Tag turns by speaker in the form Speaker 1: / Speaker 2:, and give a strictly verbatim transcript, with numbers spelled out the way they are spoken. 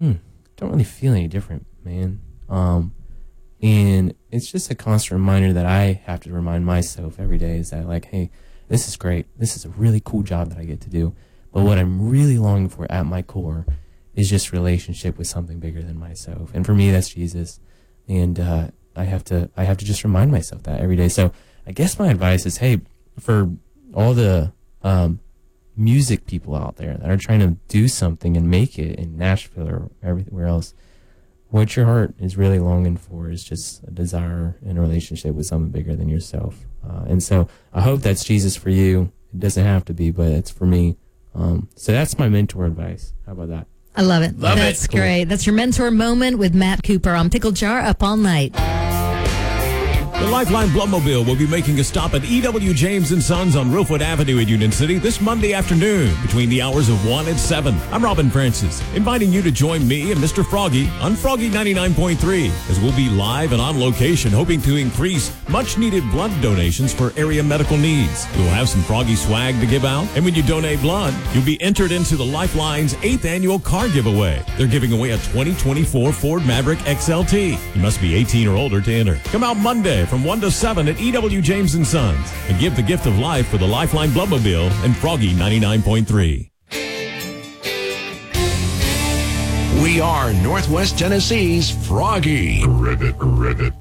Speaker 1: hmm, don't really feel any different, man. Um, and it's just a constant reminder that I have to remind myself every day is that, like, hey, this is great. This is a really cool job that I get to do. But what I'm really longing for at my core is just relationship with something bigger than myself. And for me, that's Jesus. And uh, I have to I have to just remind myself that every day. So I guess my advice is, hey, for all the um, music people out there that are trying to do something and make it in Nashville or everywhere else, what your heart is really longing for is just a desire and a relationship with something bigger than yourself. Uh, and so I hope that's Jesus for you. It doesn't have to be, but it's for me. Um, so that's my mentor advice. How about that?
Speaker 2: I love it.
Speaker 3: Love
Speaker 2: That's
Speaker 3: it.
Speaker 2: great. That's your mentor moment with Matt Cooper on Pickle Jar Up All Night.
Speaker 3: The Lifeline Bloodmobile will be making a stop at E W. James and Sons on Rosewood Avenue in Union City this Monday afternoon between the hours of one and seven. I'm Robin Francis, inviting you to join me and Mister Froggy on Froggy ninety-nine point three as we'll be live and on location hoping to increase much-needed blood donations for area medical needs. We'll have some Froggy swag to give out, and when you donate blood, you'll be entered into the Lifeline's eighth annual car giveaway. They're giving away a twenty twenty-four Ford Maverick X L T. You must be eighteen or older to enter. Come out Monday from one to seven at E W. James and Sons and give the gift of life for the Lifeline Bloodmobile and Froggy ninety-nine point three.
Speaker 4: We are Northwest Tennessee's Froggy.
Speaker 5: Ribbit, ribbit.